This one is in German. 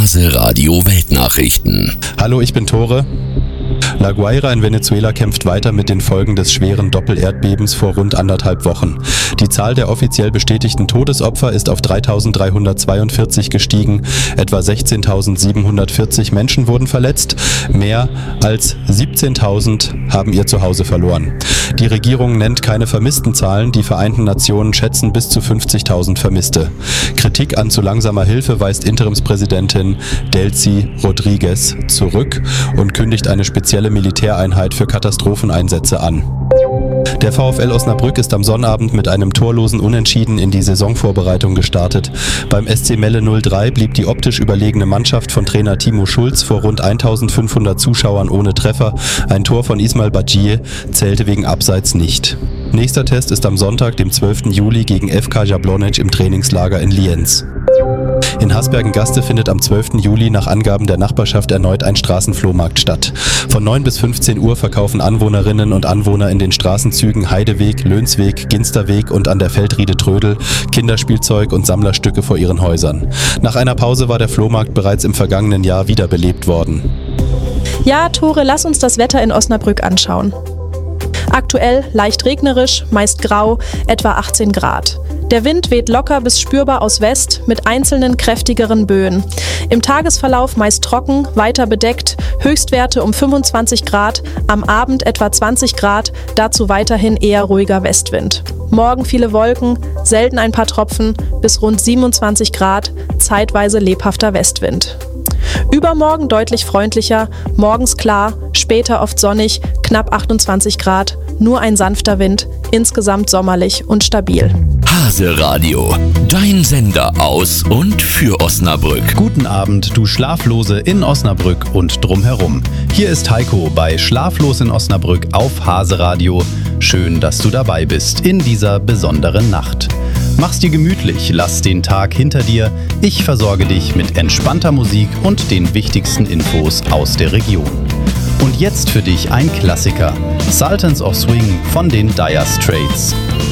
Hase Radio Weltnachrichten. Hallo, ich bin Tore. La Guaira in Venezuela kämpft weiter mit den Folgen des schweren Doppelerdbebens vor rund 1,5 Wochen. Die Zahl der offiziell bestätigten Todesopfer ist auf 3.342 gestiegen. Etwa 16.740 Menschen wurden verletzt. Mehr als 17.000 haben ihr Zuhause verloren. Die Regierung nennt keine vermissten Zahlen. Die Vereinten Nationen schätzen bis zu 50.000 Vermisste. Kritik an zu langsamer Hilfe weist Interimspräsidentin Delcy Rodriguez zurück und kündigt eine spezielle Militäreinheit für Katastropheneinsätze an. Der VfL Osnabrück ist am Sonnabend mit einem torlosen Unentschieden in die Saisonvorbereitung gestartet. Beim SC Melle 03 blieb die optisch überlegene Mannschaft von Trainer Timo Schulz vor rund 1.500 Zuschauern ohne Treffer. Ein Tor von Ismail Badjie zählte wegen Abseits nicht. Nächster Test ist am Sonntag, dem 12. Juli gegen FK Jablonec im Trainingslager in Lienz. In Hasbergen-Gaste findet am 12. Juli nach Angaben der Nachbarschaft erneut ein Straßenflohmarkt statt. Von 9 bis 15 Uhr verkaufen Anwohnerinnen und Anwohner in den Straßenzügen Heideweg, Lönsweg, Ginsterweg und an der Feldriede Trödel Kinderspielzeug und Sammlerstücke vor ihren Häusern. Nach einer Pause war der Flohmarkt bereits im vergangenen Jahr wiederbelebt worden. Ja, Tore, lass uns das Wetter in Osnabrück anschauen. Aktuell leicht regnerisch, meist grau, etwa 18 Grad. Der Wind weht locker bis spürbar aus West mit einzelnen kräftigeren Böen. Im Tagesverlauf meist trocken, weiter bedeckt, Höchstwerte um 25 Grad, am Abend etwa 20 Grad, dazu weiterhin eher ruhiger Westwind. Morgen viele Wolken, selten ein paar Tropfen, bis rund 27 Grad, zeitweise lebhafter Westwind. Übermorgen deutlich freundlicher, morgens klar, später oft sonnig, knapp 28 Grad, nur ein sanfter Wind, insgesamt sommerlich und stabil. Hase Radio, dein Sender aus und für Osnabrück. Guten Abend, du Schlaflose in Osnabrück und drumherum. Hier ist Heiko bei Schlaflos in Osnabrück auf Hase Radio. Schön, dass du dabei bist in dieser besonderen Nacht. Mach's dir gemütlich, lass den Tag hinter dir. Ich versorge dich mit entspannter Musik und den wichtigsten Infos aus der Region. Und jetzt für dich ein Klassiker, Sultans of Swing von den Dire Straits.